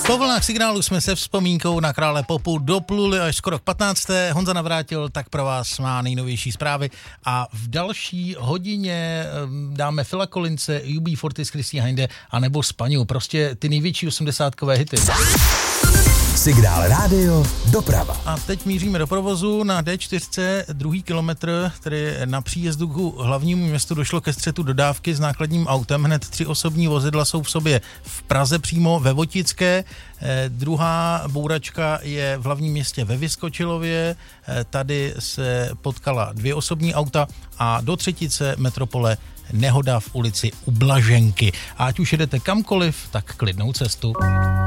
Po vlnách signálu jsme se vzpomínkou na krále popu dopluli až skoro k 15. Honza Navrátil tak pro vás má nejnovější zprávy a v další hodině dáme Phila Collinse, UB40 s Christy Hinde a nebo Spaňu, prostě ty největší 80kové hity. Signál rádio doprava. A teď míříme do provozu na D4, druhý kilometr, tedy na příjezdu k hlavnímu městu došlo ke střetu dodávky s nákladním autem. Hned 3 osobní vozidla jsou v sobě v Praze přímo ve Votické. Druhá bouračka je v hlavním městě ve Vyskočilově. Tady se potkala 2 osobní auta a do třetice metropole nehoda v ulici U Blaženky. A ať už jedete kamkoliv, tak klidnou cestu.